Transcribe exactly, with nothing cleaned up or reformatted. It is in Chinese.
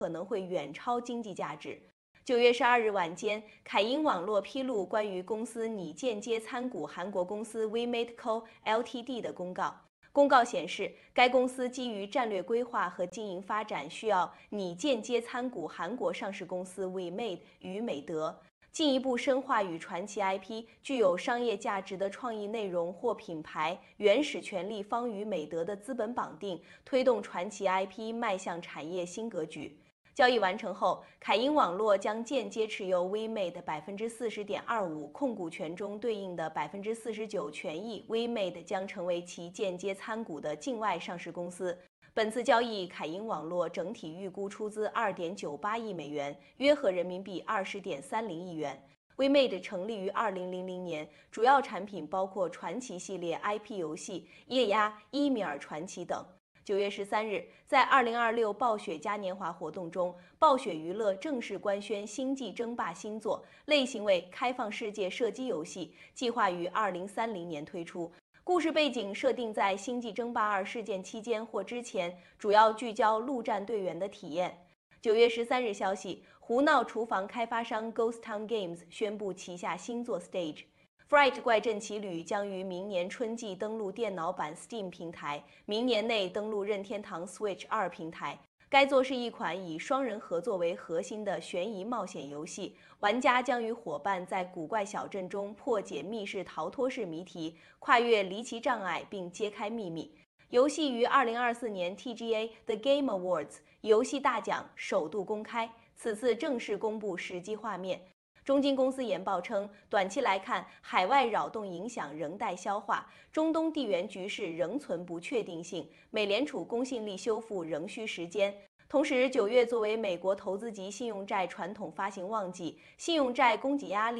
可能会远超经济价值。九月十二日晚间，凯英网络披露关于公司拟间接参股韩国公司 WeMadeCo Ltd 的公告。公告显示，该公司基于战略规划和经营发展需要拟间接参股韩国上市公司 WeMade 与美德，进一步深化与传奇 I P 具有商业价值的创意内容或品牌原始权利方与美德的资本绑定，推动传奇 I P 迈向产业新格局。交易完成后，凯英网络将间接持有 WeMade 百分之四十点二五控股权中对应的百分之四十九权益 ，WeMade 将成为其间接参股的境外上市公司。本次交易，凯英网络整体预估出资二点九八亿美元，约合人民币二十点三零亿元。WeMade 成立于二零零零年，主要产品包括传奇系列 I P 游戏、液压、伊米尔传奇等。九月十三日，在二零二六暴雪嘉年华活动中，暴雪娱乐正式官宣《星际争霸》新作，类型为开放世界射击游戏，计划于二零三零年推出。故事背景设定在《星际争霸二》事件期间或之前，主要聚焦陆战队员的体验。九月十三日消息，胡闹厨房开发商 Ghost Town Games 宣布旗下新作 Stage。Fright 怪阵奇旅将于明年春季登陆电脑版 Steam 平台，明年内登陆任天堂 Switch 二平台。该作是一款以双人合作为核心的悬疑冒险游戏，玩家将与伙伴在古怪小镇中破解密室逃脱式谜题，跨越离奇障碍并揭开秘密。游戏于二零二四年 T G A The Game Awards 游戏大奖首度公开，此次正式公布实际画面。中金公司研报称，短期来看，海外扰动影响仍待消化，中东地缘局势仍存不确定性，美联储公信力修复仍需时间。同时，九月作为美国投资级信用债传统发行旺季，信用债供给压力